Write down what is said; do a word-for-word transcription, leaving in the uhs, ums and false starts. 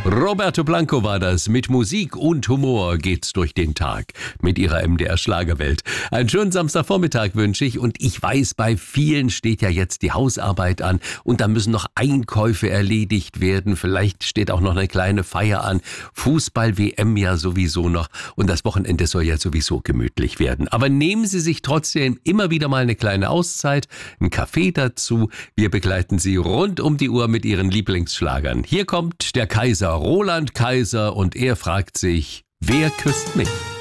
Roberto Blanco war das. Mit Musik und Humor geht's durch den Tag mit ihrer M D R Schlagerwelt. Einen schönen Samstagvormittag wünsche ich und ich weiß, bei vielen steht ja jetzt die Hausarbeit an und da müssen noch Einkäufe erledigt werden. Vielleicht steht auch noch eine kleine Feier an. Fußball-W M ja sowieso noch und das Wochenende soll ja sowieso gemütlich werden. Aber nehmen Sie sich trotzdem immer wieder mal eine kleine Auszeit, einen Kaffee dazu. Wir begleiten Sie rund um die Uhr mit Ihren Lieblingsschlagern. Hier kommt der Kaiser, Roland Kaiser, und er fragt sich, wer küsst mich?